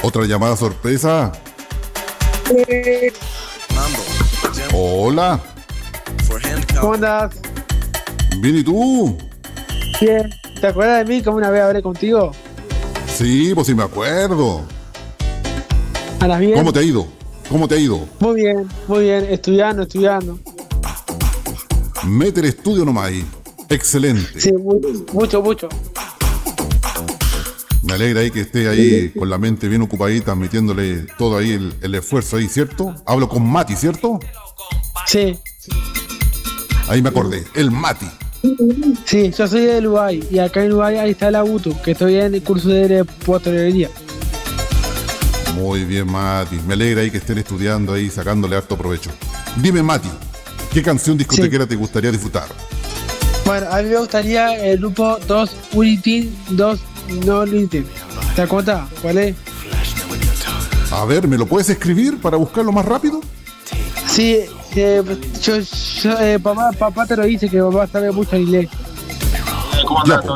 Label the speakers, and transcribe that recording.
Speaker 1: Otra llamada sorpresa. Hola.
Speaker 2: ¿Cómo andas?
Speaker 1: Bien, ¿y tú?
Speaker 2: Bien. ¿Te acuerdas de mí como una vez hablé contigo?
Speaker 1: Sí, pues sí me acuerdo.
Speaker 2: ¿Andas bien?
Speaker 1: ¿Cómo te ha ido? ¿Cómo te ha ido?
Speaker 2: Muy bien. Estudiando.
Speaker 1: Mete el estudio nomás ahí. Excelente.
Speaker 2: Sí, mucho.
Speaker 1: Me alegra ahí que esté ahí con la mente bien ocupadita, metiéndole todo ahí el esfuerzo ahí, ¿cierto? Hablo con Mati, ¿cierto?
Speaker 2: Sí,
Speaker 1: Ahí me acordé, el Mati.
Speaker 2: sí, yo soy de Uruguay y acá en Uruguay ahí está la UTU, que estoy en el curso de postelería.
Speaker 1: Muy bien, Mati. Me alegra ahí que estén estudiando ahí, sacándole harto provecho. Dime, Mati, ¿qué canción discotequera te gustaría disfrutar?
Speaker 2: Bueno, a mí me gustaría el grupo 2 Unitin, 2 No Limited. ¿Te acuerdas? ¿Cuál es?
Speaker 1: A ver, ¿me lo puedes escribir para buscarlo más rápido?
Speaker 2: Sí, papá te lo dice que papá sabe mucho inglés.
Speaker 1: Ya, po.